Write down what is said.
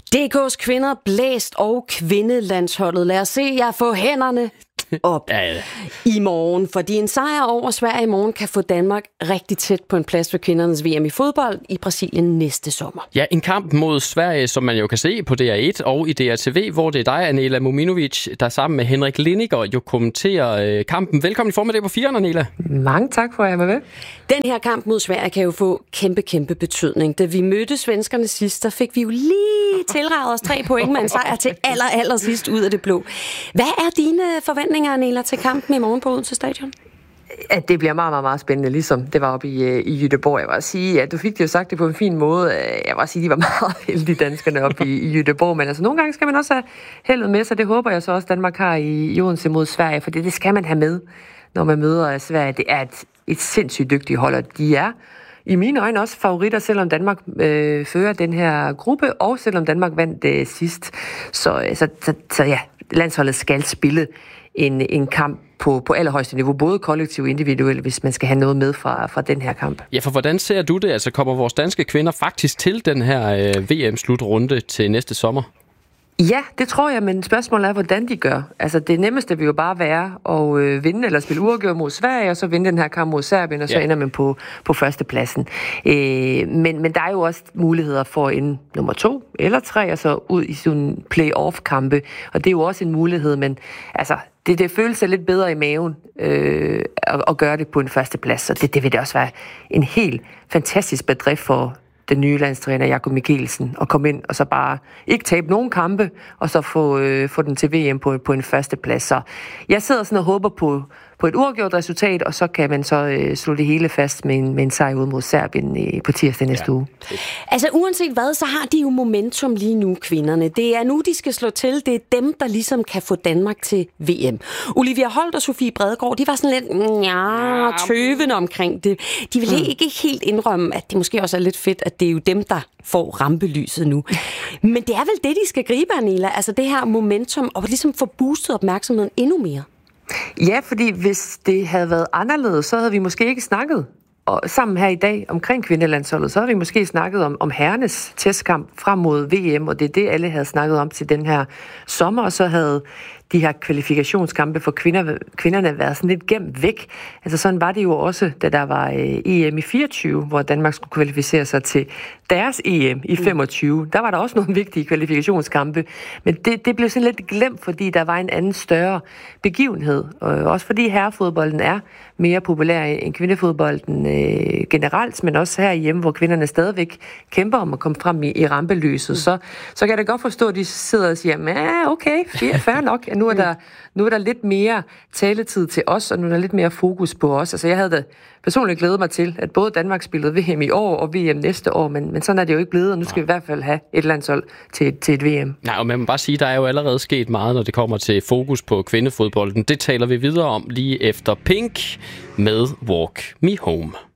DK's kvinder blæst og kvindelandsholdet. Lad os se jer få hænderne op i morgen, fordi en sejr over Sverige i morgen kan få Danmark rigtig tæt på en plads ved kvindernes VM i fodbold i Brasilien næste sommer. Ja, en kamp mod Sverige, som man jo kan se på DR1 og i DRTV, hvor det er dig, Anela Mominovic, der sammen med Henrik Lindiger jo kommenterer kampen. Velkommen i formiddag på 4'eren, Anela. Mange tak for at jeg var med. Den her kamp mod Sverige kan jo få kæmpe betydning. Da vi mødte svenskerne sidst, der fik vi jo lige tilraget os 3 point med en sejr til aller sidst ud af det blå. Hvad er dine forventninger, Anela, til kampen i morgen på Odense Stadion? At det bliver meget spændende, ligesom det var oppe i Göteborg. Jeg vil sige, at du fik det jo sagt det på en fin måde. Jeg vil sige, de var meget heldige, danskerne oppe i Göteborg. Men altså, nogle gange skal man også have heldet med, så det håber jeg så også, Danmark har i Odense mod Sverige. For det skal man have med, når man møder Sverige. Det er et sindssygt dygtigt hold, og de er i mine øjne også favoritter, selvom Danmark fører den her gruppe, og selvom Danmark vandt sidst. Så ja, landsholdet skal spille en kamp på allerhøjeste niveau, både kollektivt og individuelt, hvis man skal have noget med fra den her kamp. Ja, for hvordan ser du det? Altså, kommer vores danske kvinder faktisk til den her VM-slutrunde til næste sommer? Ja, det tror jeg, men spørgsmålet er, hvordan de gør. Altså, det nemmeste vil jo bare være at vinde eller spille uafgjort mod Sverige, og så vinde den her kamp mod Serbien, og så ender man på førstepladsen. Men der er jo også muligheder for en nummer 2 eller 3, og så ud i sådan en play-off-kampe, og det er jo også en mulighed, men altså, det føles sig lidt bedre i maven at gøre det på en førsteplads, så det vil det også være en helt fantastisk bedrift for den nye landstræner Jakob Mikkelsen, at komme ind og så bare ikke tabe nogen kampe, og så få den til VM på en førsteplads. Så jeg sidder sådan og håber på et uafgjort resultat, og så kan man så slå det hele fast med en sejr ud mod Serbien på tirsdag næste uge. Altså uanset hvad, så har de jo momentum lige nu, kvinderne. Det er nu, de skal slå til. Det er dem, der ligesom kan få Danmark til VM. Olivia Holt og Sofie Bredegaard, de var sådan lidt tøvende omkring det. De vil ikke helt indrømme, at det måske også er lidt fedt, at det er jo dem, der får rampelyset nu. Men det er vel det, de skal gribe, Anela. Altså det her momentum, og ligesom få boostet opmærksomheden endnu mere. Ja, fordi hvis det havde været anderledes, så havde vi måske ikke snakket sammen her i dag omkring kvindelandsholdet. Så havde vi måske snakket om herrenes testkamp frem mod VM, og det er det, alle havde snakket om til den her sommer, og så havde de her kvalifikationskampe for kvinderne været sådan lidt gemt væk. Altså sådan var det jo også, da der var EM i 24, hvor Danmark skulle kvalificere sig til deres EM i 25. Der var der også nogle vigtige kvalifikationskampe, men det blev sådan lidt glemt, fordi der var en anden større begivenhed. Og også fordi herrefodbolden er mere populær end kvindefodbolden generelt, men også herhjemme, hvor kvinderne stadigvæk kæmper om at komme frem i rampelyset. Så kan jeg da godt forstå, at de sidder og siger, okay, fair nok. Nu er der lidt mere taletid til os, og nu er der lidt mere fokus på os. Altså jeg havde da personligt glædet mig til, at både Danmark spillede VM i år og VM næste år, men sådan er det jo ikke blevet, og nu skal vi i hvert fald have et landshold til et VM. Nej, og man må bare sige, at der er jo allerede sket meget, når det kommer til fokus på kvindefodbolden. Det taler vi videre om lige efter Pink med Walk Me Home.